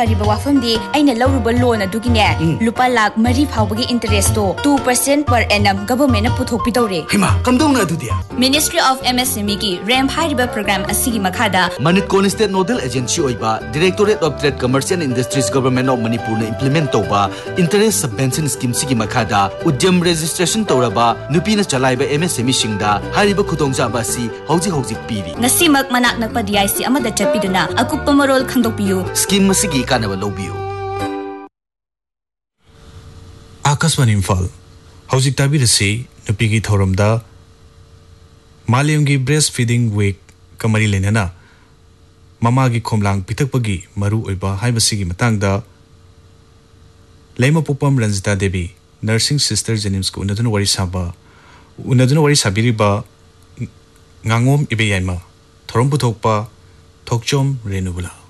Ariba wafamdi aina lauruba loan adugine lupa lakh mari phawbagi interest to 2% per annum government na puthokpidore. Hima kamdongna adudia. Ministry of MSME ki RAM hariba program asigi makhada Manitkon State Nodal Agency oiba Directorate of Trade Commerce and Industries Government of Manipur na implement toba interest subvention scheme sigi makhada udyam registration toraba nupina chalaiba MSME singda hariba khudongja si hauji piri. Ngasimak manak nagpa DIC amada chatpiduna akuppa marol khangdokpiyu. Scheme masigi kanaba lobiyu. Akaswan Imphal hauji tabirasi nupigi thoramda Malayamgi breastfeeding week kamari lenana mamagi khomlang pitakpagi maru oiba haibasigi matangda Laima Pupam Ranjita Devi nursing sister Jenims ko unaduna wari sabiriba ngangom ibeyaima thorom puthokpa thokchom renubula